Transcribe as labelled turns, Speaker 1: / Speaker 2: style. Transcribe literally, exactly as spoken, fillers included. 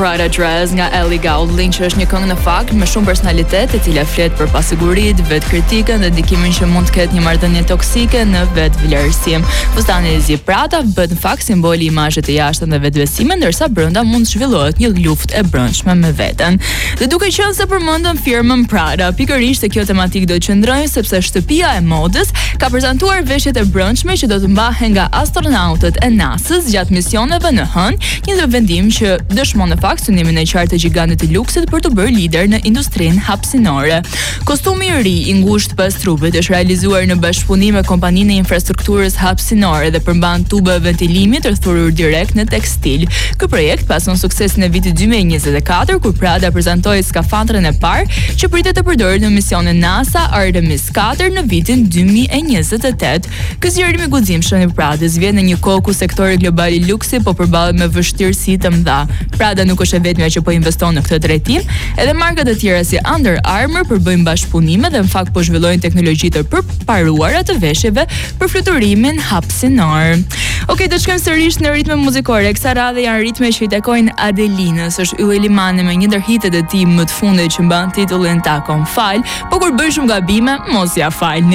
Speaker 1: Prada Dress nga Ellie Goulding, që është një këngë në fakt me shumë personalitet, e cila flet për pasigurinë, vetë kritikën dhe ndikimin që mund të ketë një marrëdhënie toksike në vetë vlerësim. Fustani i zi Prada bëhet në fakt simboli i imazhit të jashtëm dhe vetëbesimit, ndërsa brenda mund të zhvillohet një luftë e brendshme me veten. Dhe duke qenë se përmendëm firmën Prada, pikërisht te kjo tematikë do të qëndrojmë sepse shtëpia e modës ka prezantuar veshjet e brendshme që do të mbahen nga astronautët e NASA-s gjatë misioneve në Hënë, një vendim që dëshmon në fakt synimin e qartë të gigantit të luksit për të bërë lider në industrinë hapësinore. Kostumi i ri i ngushtë pas trupit është realizuar në bashkëpunim me kompaninë e infrastrukturës hapësinore dhe përmban tube ventilimi të thurur direkt në tekstil. Ky projekt pason suksesin e vitit dy mijë e njëzet e katër kur Prada prezantoi skafandrën e parë që pritet të përdoret në misionin NASA Artemis katër në vitin dy mijë e njëzet e tetë. Ky zgjerim i guximshëm i Pradës vjen në një kohë ku sektori global i luksit po përballet me vështirësi të mëdha. Prada nuk është e vetmja që po investon në këtë drejtim, edhe markat e tjera si Under Armour përbëjnë bashkëpunime dhe në fakt po zhvillojnë teknologji të përparuara të veshjeve për fluturimin hapësinor. Okej, do të shkojmë sërish në ritme muzikore. Kësa radhe janë ritme që i takojnë Adelinës, është Ylli Limani me një ndër hitet e tij më të fundit që mban titullin Ta kom fal, po kur bëj shumë gabime, mos ja falni.